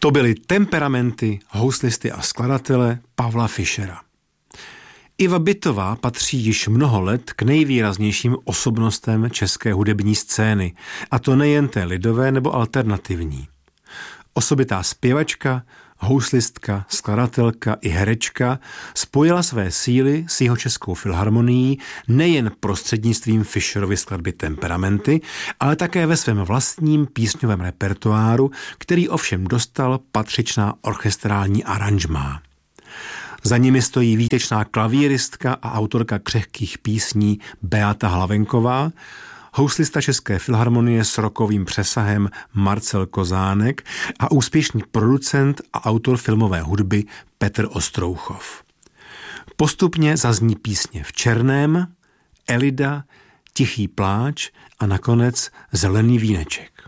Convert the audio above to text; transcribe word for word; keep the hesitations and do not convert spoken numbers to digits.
To byly temperamenty houslisty a skladatele Pavla Fischera. Iva Bytová patří již mnoho let k nejvýraznějším osobnostem české hudební scény, a to nejen té lidové nebo alternativní. Osobitá zpěvačka, houslistka, skladatelka i herečka spojila své síly s Jihočeskou filharmonií nejen prostřednictvím Fischerovy skladby Temperamenty, ale také ve svém vlastním písňovém repertoáru, který ovšem dostal patřičná orchestrální aranžmá. Za nimi stojí výtečná klavíristka a autorka křehkých písní Beata Hlavenková, houslista České filharmonie s rockovým přesahem Marcel Kozánek a úspěšný producent a autor filmové hudby Petr Ostrouchov. Postupně zazní písně V černém, Elida, Tichý pláč a nakonec Zelený víneček.